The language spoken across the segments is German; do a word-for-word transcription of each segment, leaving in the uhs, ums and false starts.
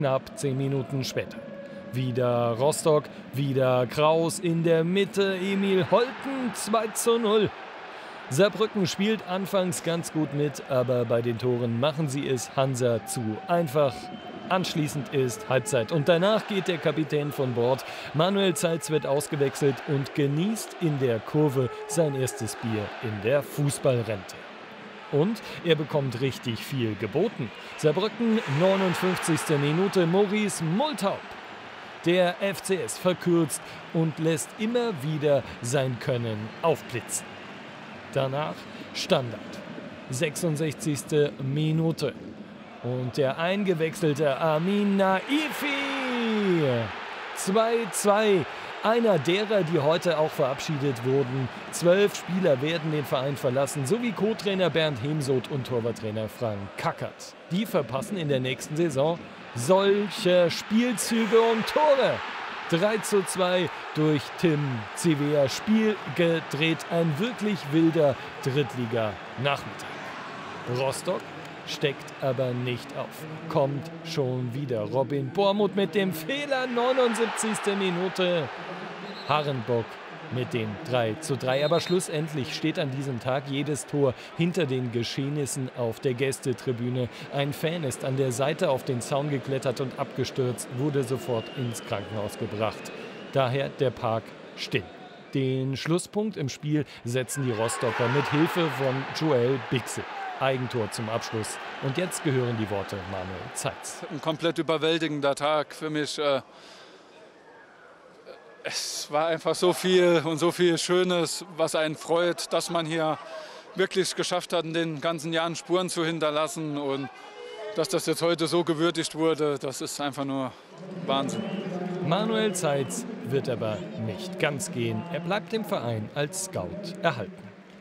Knapp zehn Minuten später. Wieder Rostock, wieder Kraus in der Mitte, Emil Holten zwei zu null. Saarbrücken spielt anfangs ganz gut mit, aber bei den Toren machen sie es Hansa zu einfach. Anschließend ist Halbzeit und danach geht der Kapitän von Bord. Manuel Zeitz wird ausgewechselt und genießt in der Kurve sein erstes Bier in der Fußballrente. Und er bekommt richtig viel geboten. Saarbrücken, neunundfünfzigste Minute, Maurice Multhaup. Der F C S verkürzt und lässt immer wieder sein Können aufblitzen. Danach Standard, sechsundsechzigste Minute. Und der eingewechselte Amin Naifi. zwei zu zwei. Einer derer, die heute auch verabschiedet wurden. Zwölf Spieler werden den Verein verlassen, sowie Co-Trainer Bernd Hemsoth und Torwarttrainer Frank Kackert. Die verpassen in der nächsten Saison solche Spielzüge und Tore. drei zu zwei durch Tim Zivea. Spiel gedreht, ein wirklich wilder Drittliga-Nachmittag. Rostock steckt aber nicht auf. Kommt schon wieder Robin Bormuth mit dem Fehler, neunundsiebzigste Minute. Harenbock mit dem drei zu drei. Aber schlussendlich steht an diesem Tag jedes Tor hinter den Geschehnissen auf der Gästetribüne. Ein Fan ist an der Seite auf den Zaun geklettert und abgestürzt, wurde sofort ins Krankenhaus gebracht. Daher der Park still. Den Schlusspunkt im Spiel setzen die Rostocker mit Hilfe von Joel Bichsel. Eigentor zum Abschluss. Und jetzt gehören die Worte Manuel Zeitz. Ein komplett überwältigender Tag für mich. Es war einfach so viel und so viel Schönes, was einen freut, dass man hier wirklich geschafft hat, in den ganzen Jahren Spuren zu hinterlassen. Und dass das jetzt heute so gewürdigt wurde, das ist einfach nur Wahnsinn. Manuel Zeitz wird aber nicht ganz gehen. Er bleibt dem Verein als Scout erhalten.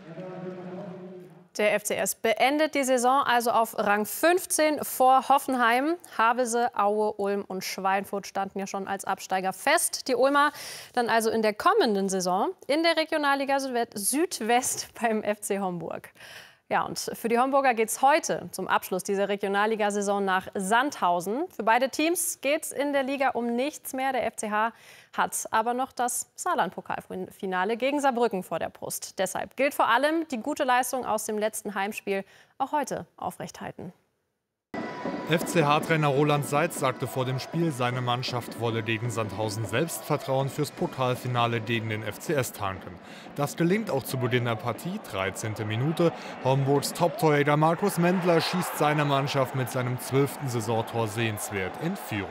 Der F C S beendet die Saison also auf Rang fünfzehn vor Hoffenheim. Havelse, Aue, Ulm und Schweinfurt standen ja schon als Absteiger fest. Die Ulmer dann also in der kommenden Saison in der Regionalliga Südwest beim F C Homburg. Ja, und für die Homburger geht es heute zum Abschluss dieser Regionalligasaison nach Sandhausen. Für beide Teams geht es in der Liga um nichts mehr. Der F C H hat aber noch das Saarland-Pokalfinale gegen Saarbrücken vor der Brust. Deshalb gilt vor allem, die gute Leistung aus dem letzten Heimspiel auch heute aufrechthalten. F C H-Trainer Roland Seitz sagte vor dem Spiel, seine Mannschaft wolle gegen Sandhausen Selbstvertrauen fürs Pokalfinale gegen den F C S tanken. Das gelingt auch zu Beginn der Partie, dreizehnte Minute. Homburgs Top-Torjäger Markus Mendler schießt seine Mannschaft mit seinem zwölften Saisontor sehenswert in Führung.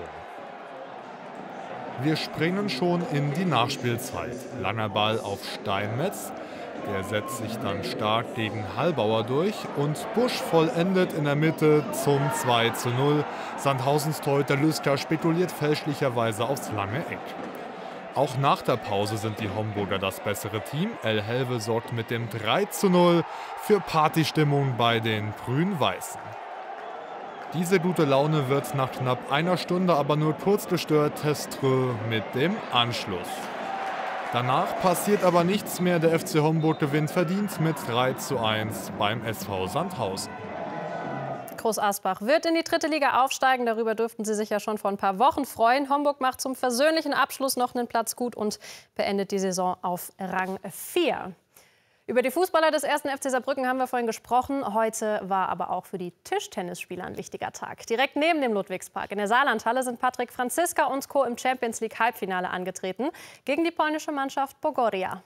Wir springen schon in die Nachspielzeit. Langer Ball auf Steinmetz. Der setzt sich dann stark gegen Hallbauer durch und Busch vollendet in der Mitte zum zwei zu null. Sandhausens Torhüter Lüsker spekuliert fälschlicherweise aufs lange Eck. Auch nach der Pause sind die Homburger das bessere Team. El Helve sorgt mit dem drei zu null für Partystimmung bei den Grün-Weißen. Diese gute Laune wird nach knapp einer Stunde aber nur kurz gestört. Testreux mit dem Anschluss. Danach passiert aber nichts mehr. Der F C Homburg gewinnt verdient mit drei zu eins beim S V Sandhausen. Groß Asbach wird in die dritte Liga aufsteigen. Darüber dürften Sie sich ja schon vor ein paar Wochen freuen. Homburg macht zum versöhnlichen Abschluss noch einen Platz gut und beendet die Saison auf Rang vier. Über die Fußballer des ersten F C Saarbrücken haben wir vorhin gesprochen. Heute war aber auch für die Tischtennisspieler ein wichtiger Tag. Direkt neben dem Ludwigspark in der Saarlandhalle sind Patryk Franziska und Co. im Champions League Halbfinale angetreten gegen die polnische Mannschaft Bogoria.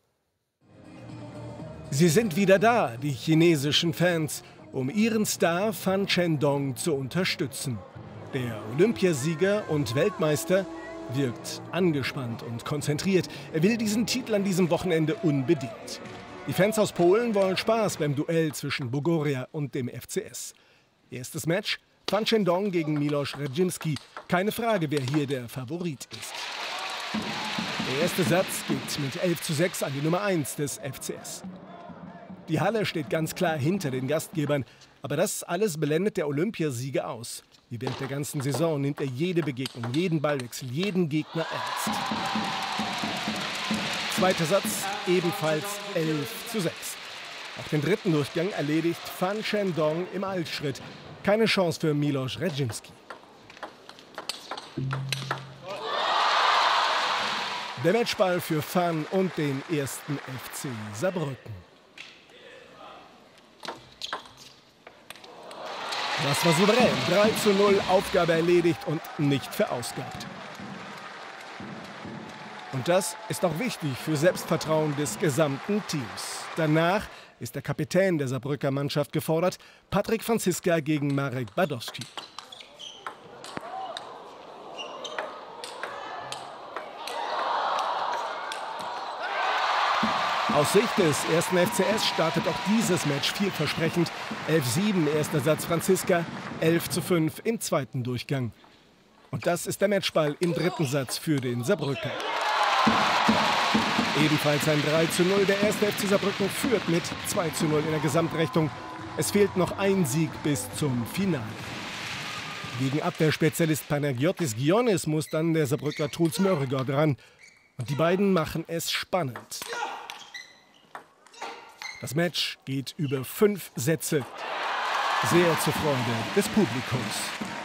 Sie sind wieder da, die chinesischen Fans, um ihren Star Fan Chendong zu unterstützen. Der Olympiasieger und Weltmeister wirkt angespannt und konzentriert. Er will diesen Titel an diesem Wochenende unbedingt. Die Fans aus Polen wollen Spaß beim Duell zwischen Bogoria und dem F C S. Erstes Match, Fan Chendong gegen Miloš Radzimski. Keine Frage, wer hier der Favorit ist. Der erste Satz geht mit elf zu sechs an die Nummer eins des F C S. Die Halle steht ganz klar hinter den Gastgebern. Aber das alles blendet der Olympiasieger aus. Wie während der ganzen Saison nimmt er jede Begegnung, jeden Ballwechsel, jeden Gegner ernst. Zweiter Satz, ebenfalls elf zu sechs. Auch den dritten Durchgang erledigt Fan Chendong im Altschritt. Keine Chance für Miloš Radzimski. Der Matchball für Fan und den ersten F C Saarbrücken. Das war souverän. drei zu null, Aufgabe erledigt und nicht verausgabt. Und das ist auch wichtig für Selbstvertrauen des gesamten Teams. Danach ist der Kapitän der Saarbrücker Mannschaft gefordert, Patrick Franziska gegen Marek Badowski. Aus Sicht des ersten F C S startet auch dieses Match vielversprechend. elf sieben erster Satz Franziska, elf zu fünf im zweiten Durchgang. Und das ist der Matchball im dritten Satz für den Saarbrücker. Ebenfalls ein drei zu null. Der erste F C Saarbrücken führt mit zwei zu null in der Gesamtrechnung. Es fehlt noch ein Sieg bis zum Finale. Gegen Abwehrspezialist Panagiotis Gionis muss dann der Saarbrücker Truls Mörriger dran. Und die beiden machen es spannend. Das Match geht über fünf Sätze. Sehr zur Freude des Publikums.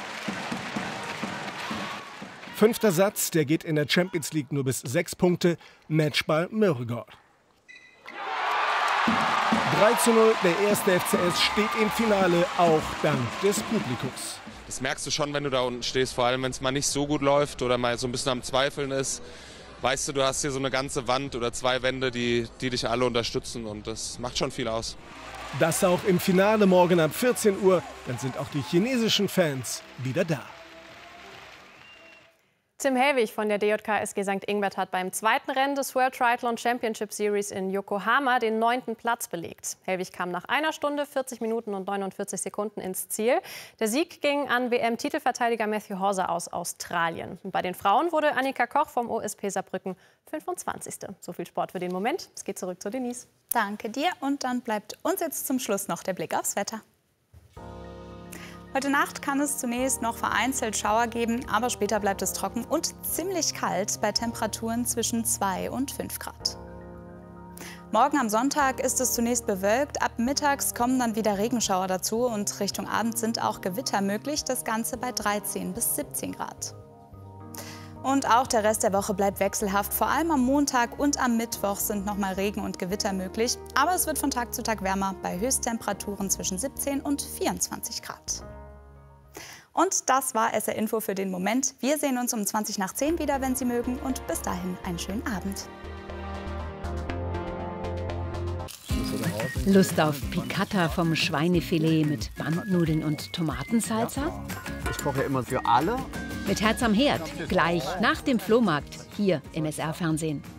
Fünfter Satz, der geht in der Champions League nur bis sechs Punkte. Matchball Mörriger. drei zu null, der erste F C S steht im Finale, auch dank des Publikums. Das merkst du schon, wenn du da unten stehst, vor allem wenn es mal nicht so gut läuft oder mal so ein bisschen am Zweifeln ist. Weißt du, du hast hier so eine ganze Wand oder zwei Wände, die, die dich alle unterstützen und das macht schon viel aus. Das auch im Finale morgen ab vierzehn Uhr, dann sind auch die chinesischen Fans wieder da. Tim Helwig von der D J K S G Sankt Ingbert hat beim zweiten Rennen des World Triathlon Championship Series in Yokohama den neunten Platz belegt. Helwig kam nach einer Stunde, vierzig Minuten und neunundvierzig Sekunden ins Ziel. Der Sieg ging an W M-Titelverteidiger Matthew Horser aus Australien. Und bei den Frauen wurde Annika Koch vom O S P Saarbrücken fünfundzwanzigste So viel Sport für den Moment. Es geht zurück zu Denise. Danke dir. Und dann bleibt uns jetzt zum Schluss noch der Blick aufs Wetter. Heute Nacht kann es zunächst noch vereinzelt Schauer geben, aber später bleibt es trocken und ziemlich kalt bei Temperaturen zwischen zwei und fünf Grad. Morgen am Sonntag ist es zunächst bewölkt, ab mittags kommen dann wieder Regenschauer dazu und Richtung Abend sind auch Gewitter möglich, das Ganze bei dreizehn bis siebzehn Grad. Und auch der Rest der Woche bleibt wechselhaft, vor allem am Montag und am Mittwoch sind noch mal Regen und Gewitter möglich, aber es wird von Tag zu Tag wärmer bei Höchsttemperaturen zwischen siebzehn und vierundzwanzig Grad. Und das war S R Info für den Moment. Wir sehen uns um zwanzig nach zehn wieder, wenn Sie mögen. Und bis dahin einen schönen Abend. Lust auf Piccata vom Schweinefilet mit Bandnudeln und Tomatensalsa? Ich koche immer für alle. Mit Herz am Herd, gleich nach dem Flohmarkt, hier im S R-Fernsehen.